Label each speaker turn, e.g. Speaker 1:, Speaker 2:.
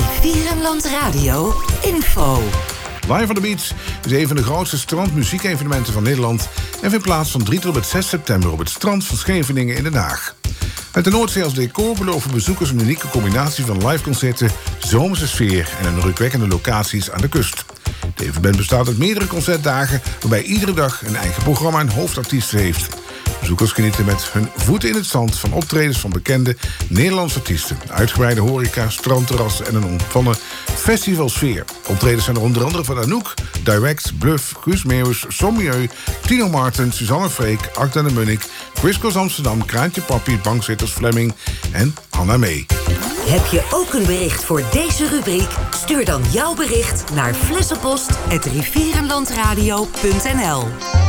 Speaker 1: Rivierenland Radio info.
Speaker 2: Live on the Beach is een van de grootste strandmuziekevenementen van Nederland en vindt plaats van 3 tot en met 6 september op het strand van Scheveningen in Den Haag. Met de Noordzee als decor beloven bezoekers een unieke combinatie van liveconcerten, zomerse sfeer en een indrukwekkende locaties aan de kust. Het evenement bestaat uit meerdere concertdagen waarbij iedere dag een eigen programma en hoofdartiest heeft. Bezoekers genieten met hun voeten in het zand van optredens van bekende Nederlandse artiesten. Uitgebreide horeca, strandterrassen en een ontspannen festivalsfeer. Optredens zijn er onder andere van Anouk, Direct, Bluff, Guus Meeuwis, Sommieu, Tino Martin, Suzanne Freek, Akda de Munnik, Quiscos Amsterdam, Kraantje Papi, Bankzitters Fleming en Anna Mee.
Speaker 1: Heb je ook een bericht voor deze rubriek? Stuur dan jouw bericht naar flessenpost@rivierenlandradio.nl.